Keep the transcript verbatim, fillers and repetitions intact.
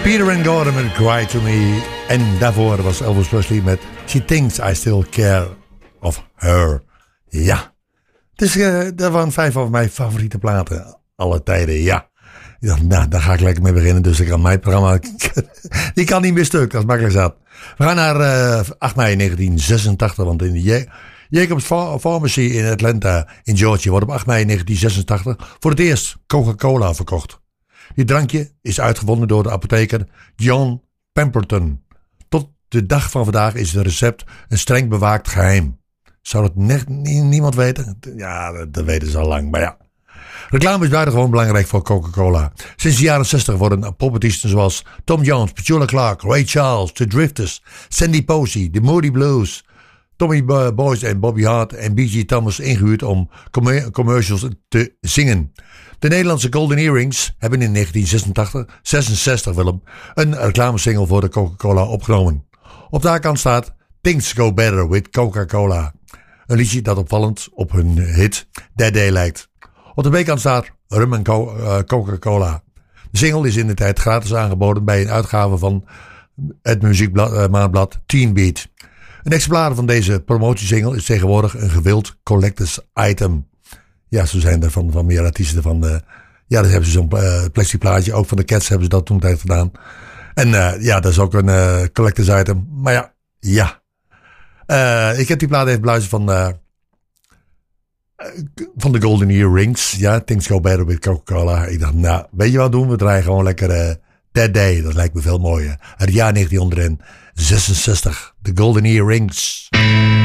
Peter and Gordon met Cry to Me. En daarvoor was Elvis Presley met She Thinks I Still Care of Her. Ja, dus uh, dat waren vijf van mijn favoriete platen. Alle tijden, ja. Ik dacht, nou, daar ga ik lekker mee beginnen. Dus ik kan mijn programma, die kan niet meer stuk, als het makkelijk zat. We gaan naar uh, acht mei negentien zesentachtig, want in de Jacobs Pharmacy in Atlanta in Georgia wordt op acht mei negentien zesentachtig voor het eerst Coca-Cola verkocht. Dit drankje is uitgevonden door de apotheker John Pemberton. Tot de dag van vandaag is het recept een streng bewaakt geheim. Zou dat net niemand weten? Ja, dat, dat weten ze al lang, maar ja. Reclame is buitengewoon belangrijk voor Coca-Cola. Sinds de jaren zestig worden popartiesten zoals Tom Jones, Petula Clark, Ray Charles, The Drifters, Sandy Posey, The Moody Blues, Tommy Boyce en Bobby Hart en B G Thomas ingehuurd om commercials te zingen. De Nederlandse Golden Earrings hebben in negentien zesentachtig, zesenzestig Willem, een reclamesingle voor de Coca-Cola opgenomen. Op de A-kant staat Things Go Better with Coca-Cola. Een liedje dat opvallend op hun hit That Day lijkt. Op de B-kant staat Rum en Co- uh, Coca-Cola. De single is in de tijd gratis aangeboden bij een uitgave van het muziekmaandblad uh, Teen Beat. Een exemplaar van deze promotiesingle is tegenwoordig een gewild collectors item. Ja, zo zijn er van, van meer artiesten van de... Ja, daar hebben ze zo'n uh, plastic plaatje. Ook van de Cats hebben ze dat toen tijd gedaan. En uh, ja, dat is ook een uh, collectors item. Maar ja, ja. Uh, ik heb die plaat even beluisterd van... Uh, van de Golden Earrings. Ja, Things Go Better with Coca-Cola. Ik dacht, nou, weet je wat doen? We draaien gewoon lekker uh, That Day. Dat lijkt me veel mooier. Het jaar negentien zesenzestig. De Golden Earrings.